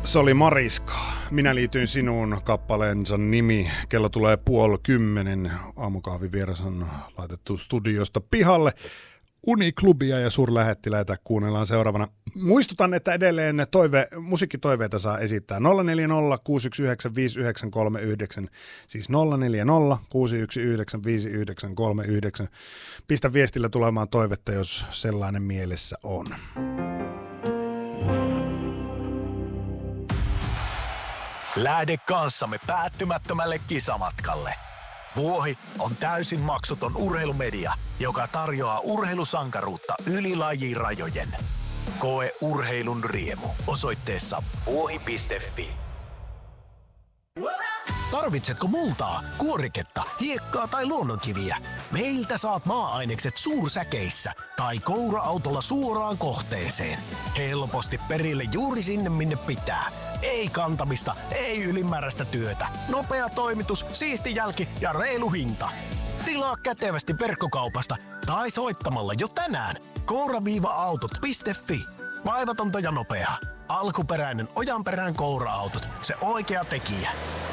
Se oli Mariska. Minä liityin sinuun kappaleensa nimi. Kello tulee 9:30. Aamukahvivieras on laitettu studiosta pihalle. Uniklubia ja suurlähettiläitä kuunnellaan seuraavana. Muistutan, että edelleen musiikkitoiveita saa esittää 040 619 5939, siis 040 619 5939. Pistä viestillä tulemaan toivetta, jos sellainen mielessä on. Lähde kanssamme päättymättömälle kisamatkalle. Vuohi on täysin maksuton urheilumedia, joka tarjoaa urheilusankaruutta yli lajirajojen. Koe urheilun riemu osoitteessa vuohi.fi. Tarvitsetko multaa, kuoriketta, hiekkaa tai luonnonkiviä? Meiltä saat maa-ainekset suursäkeissä tai koura-autolla suoraan kohteeseen. Helposti perille juuri sinne, minne pitää. Ei kantamista, ei ylimääräistä työtä. Nopea toimitus, siisti jälki ja reilu hinta. Tilaa kätevästi verkkokaupasta tai soittamalla jo tänään koura-autot.fi. Vaivatonta ja nopeaa. Alkuperäinen Ojanperän koura-autot. Se oikea tekijä.